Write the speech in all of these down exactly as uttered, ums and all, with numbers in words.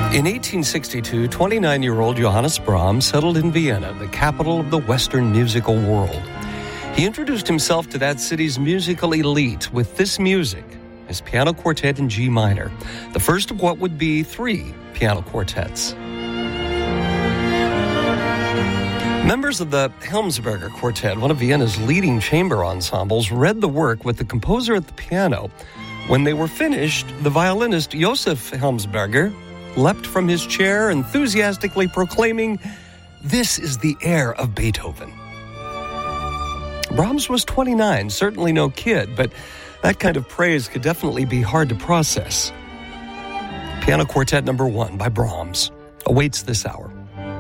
In eighteen sixty-two, twenty-nine-year-old Johannes Brahms settled in Vienna, the capital of the Western musical world. He introduced himself to that city's musical elite with this music, his piano quartet in G minor, the first of what would be three piano quartets. Members of the Helmsberger Quartet, one of Vienna's leading chamber ensembles, read the work with the composer at the piano. When they were finished, the violinist Josef Helmsberger leapt from his chair, enthusiastically proclaiming, "This is the air of Beethoven." Brahms was twenty-nine, certainly no kid, but that kind of praise could definitely be hard to process. Piano Quartet number one by Brahms awaits this hour.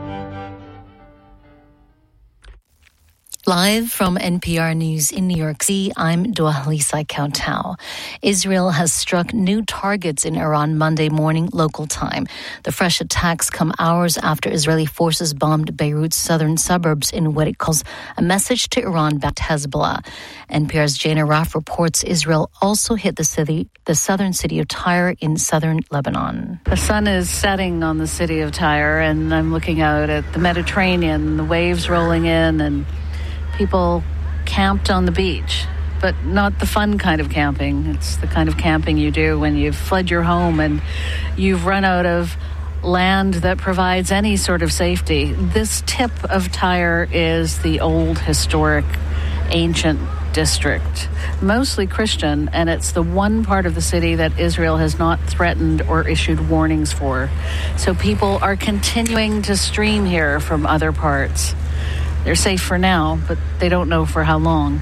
Live from N P R News in New York City, I'm Dwalisa Kautau. Israel has struck new targets in Iran Monday morning local time. The fresh attacks come hours after Israeli forces bombed Beirut's southern suburbs in what it calls a message to Iran-backed Hezbollah. N P R's Jana Raf reports Israel also hit the city, the southern city of Tyre in southern Lebanon. The sun is setting on the city of Tyre, and I'm looking out at the Mediterranean, the waves rolling in, and people camped on the beach, but not the fun kind of camping. It's the kind of camping you do when you've fled your home and you've run out of land that provides any sort of safety. This tip of Tyre is the old, historic, ancient district, mostly Christian, and it's the one part of the city that Israel has not threatened or issued warnings for. So people are continuing to stream here from other parts. They're safe for now, but they don't know for how long.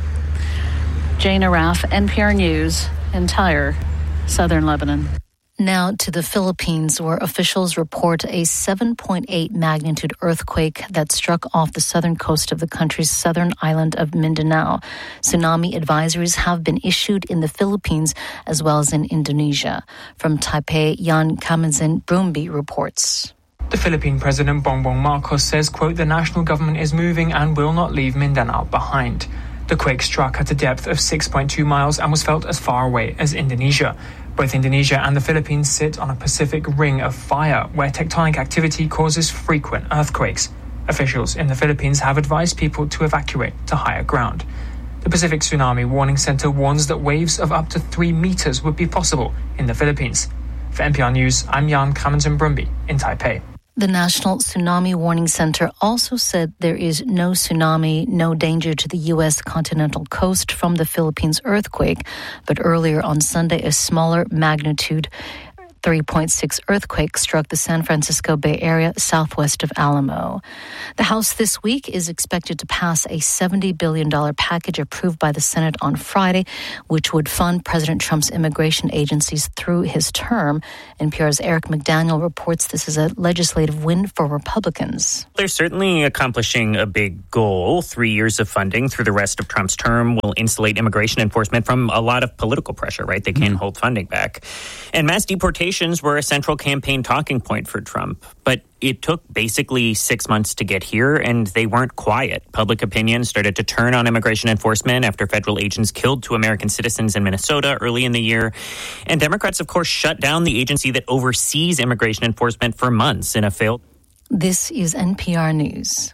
Jana Raf, N P R News, in Tyre, southern Lebanon. Now to the Philippines, where officials report a seven point eight magnitude earthquake that struck off the southern coast of the country's southern island of Mindanao. Tsunami advisories have been issued in the Philippines as well as in Indonesia. From Taipei, Jan Kamenzin Brumbi reports. The Philippine President Bongbong Marcos says, quote, "The national government is moving and will not leave Mindanao behind." The quake struck at a depth of six point two miles and was felt as far away as Indonesia. Both Indonesia and the Philippines sit on a Pacific ring of fire where tectonic activity causes frequent earthquakes. Officials in the Philippines have advised people to evacuate to higher ground. The Pacific Tsunami Warning Center warns that waves of up to three meters would be possible in the Philippines. For N P R News, I'm Jan Kamenzin Brumbi in Taipei. The National Tsunami Warning Center also said there is no tsunami, no danger to the U S continental coast from the Philippines earthquake. But earlier on Sunday, a smaller magnitude three point six earthquake struck the San Francisco Bay Area southwest of Alamo. The House this week is expected to pass a seventy billion dollars package approved by the Senate on Friday, which would fund President Trump's immigration agencies through his term. N P R's Eric McDaniel reports this is a legislative win for Republicans. They're certainly accomplishing a big goal. Three years of funding through the rest of Trump's term will insulate immigration enforcement from a lot of political pressure, right? They can't mm-hmm. hold funding back. And mass deportations were a central campaign talking point for Trump. But it took basically six months to get here, and they weren't quiet. Public opinion started to turn on immigration enforcement after federal agents killed two American citizens in Minnesota early in the year. And Democrats, of course, shut down the agency that oversees immigration enforcement for months in a failed... This is N P R News.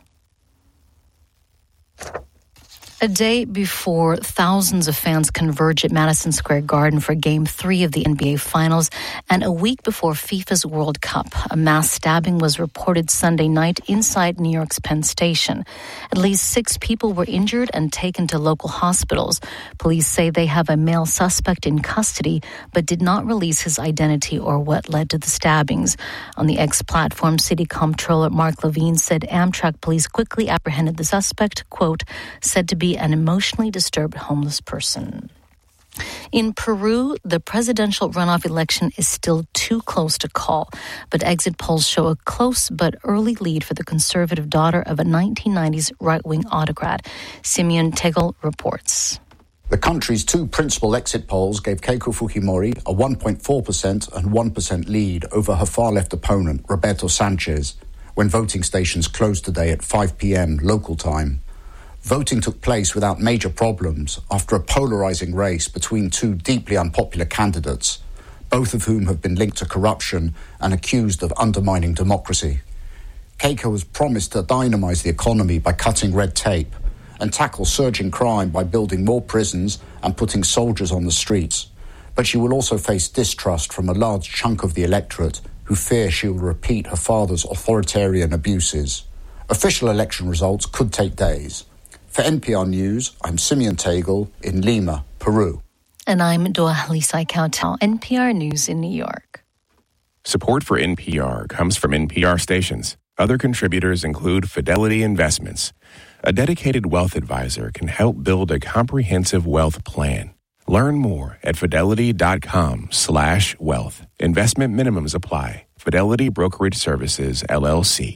A day before thousands of fans converge at Madison Square Garden for Game three of the N B A Finals, and a week before FIFA's World Cup, a mass stabbing was reported Sunday night inside New York's Penn Station. At least six people were injured and taken to local hospitals. Police say they have a male suspect in custody, but did not release his identity or what led to the stabbings. On the X platform, City Comptroller Mark Levine said Amtrak police quickly apprehended the suspect, quote, said to be an emotionally disturbed homeless person. In Peru, the presidential runoff election is still too close to call, but exit polls show a close but early lead for the conservative daughter of a nineteen nineties right-wing autocrat. Simeon Tegel reports. The country's two principal exit polls gave Keiko Fujimori a one point four percent and one percent lead over her far-left opponent, Roberto Sanchez, when voting stations closed today at five p.m. local time. Voting took place without major problems after a polarizing race between two deeply unpopular candidates. both of whom have been linked to corruption and accused of undermining democracy. Keiko has promised to dynamise the economy by cutting red tape and tackle surging crime by building more prisons and putting soldiers on the streets. But she will also face distrust from a large chunk of the electorate who fear she will repeat her father's authoritarian abuses. Official election results could take days. For N P R News, I'm Simeon Tagle in Lima, Peru. And I'm Dua Lisai Kautal, N P R News in New York. Support for N P R comes from N P R stations. Other contributors include Fidelity Investments. A dedicated wealth advisor can help build a comprehensive wealth plan. Learn more at fidelity.com slash wealth. Investment minimums apply. Fidelity Brokerage Services, L L C.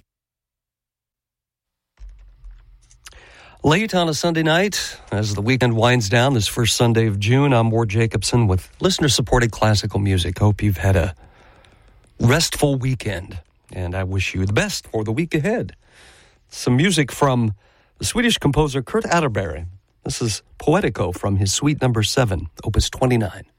Late on a Sunday night, as the weekend winds down, this first Sunday of June, I'm Ward Jacobson with listener-supported classical music. Hope you've had a restful weekend, and I wish you the best for the week ahead. Some music from the Swedish composer Kurt Atterbury. This is Poetico from his Suite Number seven, Opus twenty-nine.